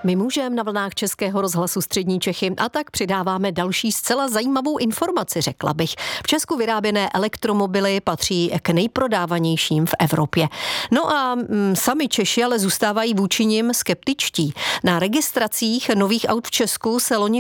My můžeme na vlnách Českého rozhlasu Střední Čechy a tak přidáváme další zcela zajímavou informaci, řekla bych. V Česku vyráběné elektromobily patří k nejprodávanějším v Evropě. No a sami Češi ale zůstávají vůči nim skeptičtí. Na registracích nových aut v Česku se loni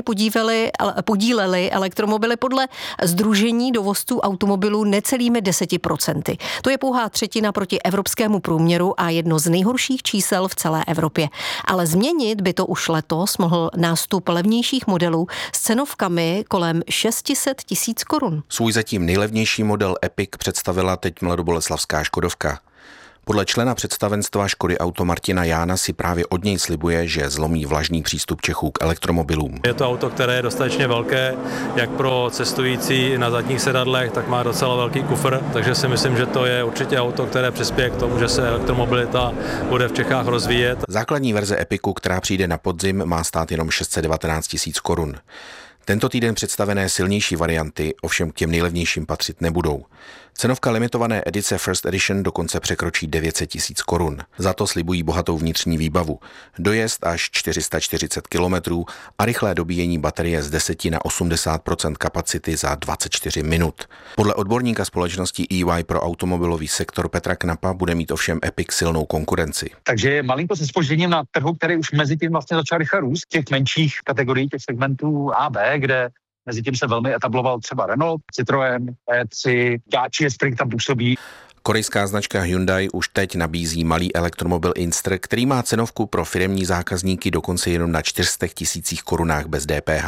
podílely elektromobily podle Sdružení dovozců automobilů necelými 10%. To je pouhá třetina proti evropskému průměru a jedno z nejhorších čísel v celé Evropě. Ale změnit by to už letos mohl nástup levnějších modelů s cenovkami kolem 600 000 korun. Svůj zatím nejlevnější model Epic představila teď mladoboleslavská Škodovka. Podle člena představenstva Škody Auto Martina Jána si právě od něj slibuje, že zlomí vlažný přístup Čechů k elektromobilům. Je to auto, které je dostatečně velké, jak pro cestující na zadních sedadlech, tak má docela velký kufr, takže si myslím, že to je určitě auto, které přispěje k tomu, že se elektromobilita bude v Čechách rozvíjet. Základní verze Epicu, která přijde na podzim, má stát jenom 619 000 korun. Tento týden představené silnější varianty ovšem k těm nejlevnějším patřit nebudou. Cenovka limitované edice First Edition dokonce překročí 900 000 korun. Za to slibují bohatou vnitřní výbavu, dojezd až 440 km a rychlé dobíjení baterie z 10 na 80% kapacity za 24 minut. Podle odborníka společnosti EY pro automobilový sektor Petra Knapa bude mít ovšem Epic silnou konkurenci. Takže je malinko se zpožděním na trhu, který už mezi tím vlastně začal rychle růst, těch menších kategorií, těch segmentů A, B, kde mezi tím se velmi etabloval třeba Renault, Citroën, E3, Dacia Spring tam působí. Korejská značka Hyundai už teď nabízí malý elektromobil Inster, který má cenovku pro firemní zákazníky dokonce jenom na 400 000 korunách bez DPH.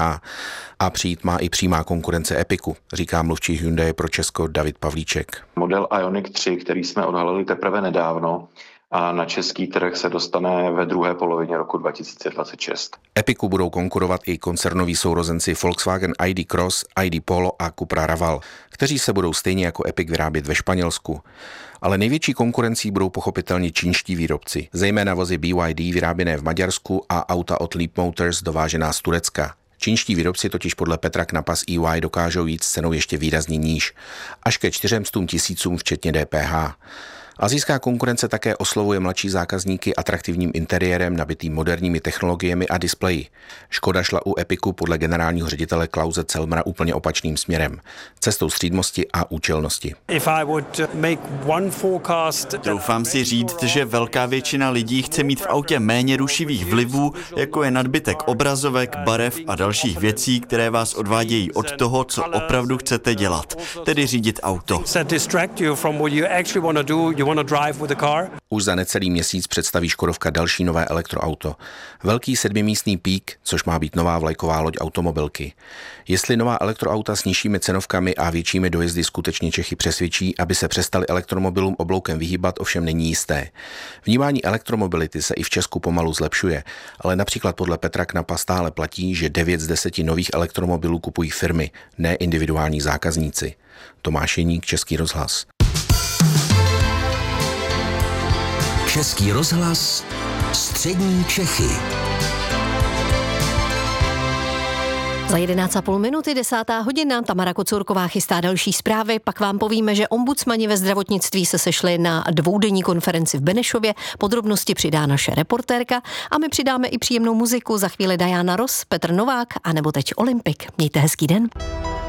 A přijít má i přímá konkurence Epicu, říká mluvčí Hyundai pro Česko David Pavlíček. Model Ioniq 3, který jsme odhalili teprve nedávno, a na český trh se dostane ve druhé polovině roku 2026. Epicu budou konkurovat i koncernoví sourozenci Volkswagen ID Cross, ID Polo a Cupra Raval, kteří se budou stejně jako Epic vyrábět ve Španělsku. Ale největší konkurencí budou pochopitelně čínští výrobci, zejména vozy BYD vyráběné v Maďarsku a auta od Leap Motors dovážená z Turecka. Čínští výrobci totiž podle Petra Knapa z EY dokážou jít s cenou ještě výrazně níž, až ke 400 000 včetně DPH. Asijská konkurence také oslovuje mladší zákazníky atraktivním interiérem nabitým moderními technologiemi a displeji. Škoda šla u Epicu podle generálního ředitele Klause Celmra úplně opačným směrem, cestou střídmosti a účelnosti. Doufám si říct, že velká většina lidí chce mít v autě méně rušivých vlivů, jako je nadbytek obrazovek, barev a dalších věcí, které vás odvádějí od toho, co opravdu chcete dělat, tedy řídit auto. Už za necelý měsíc představí Škodovka další nové elektroauto. Velký 7místný Peak, což má být nová vlajková loď automobilky. Jestli nová elektroauta s nižšími cenovkami a většími dojezdy skutečně Čechy přesvědčí, aby se přestali elektromobilům obloukem vyhýbat, ovšem není jisté. Vnímání elektromobility se i v Česku pomalu zlepšuje, ale například podle Petra Knapa stále platí, že 9 z 10 nových elektromobilů kupují firmy, ne individuální zákazníci. Tomáš Jeník, Český rozhlas. Český rozhlas Střední Čechy. Za 11,5 minuty 10. hodina Tamara Kocurková chystá další zprávy, pak vám povíme, že ombudsmani ve zdravotnictví se sešli na dvoudenní konferenci v Benešově, podrobnosti přidá naše reportérka a my přidáme i příjemnou muziku, za chvíli Diana Ross, Petr Novák a nebo teď Olympik. Mějte hezký den.